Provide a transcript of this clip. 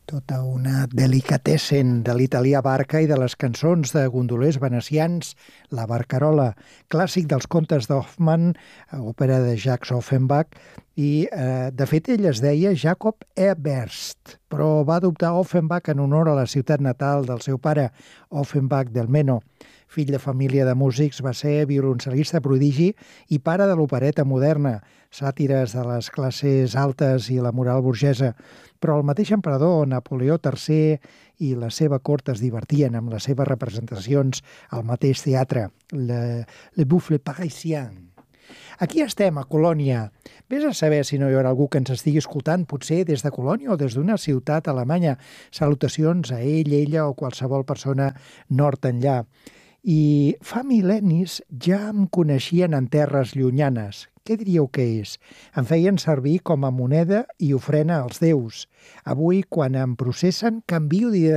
Tota una delicatessen de l'italià Barca i de les cançons de gondolers venecians, la Barcarola, clàssic dels contes d'Hoffmann, òpera de Jacques Offenbach, i de fet ell es deia Jacob Eberst, però va adoptar Offenbach en honor a la ciutat natal del seu pare, Offenbach del Meno. Fill de família de músics, va ser violoncel·lista prodigi i pare de l'opereta moderna, sàtires de les classes altes i la moral burgesa. Però el mateix emperador, Napoleó III, i la seva cort es divertien amb les seves representacions al mateix teatre, le Buffle Parisien. Aquí estem, a Colònia. Vés a saber si no hi haurà algú que ens estigui escoltant, potser des de Colònia o des d'una ciutat alemanya. Salutacions a ell, ella o qualsevol persona nord enllà. I fa mil·lennis ja em coneixien en terres llunyanes. Què diríeu que és? Em feien servir com a moneda i ofrena als déus. Avui, quan em processen, canvio d'idea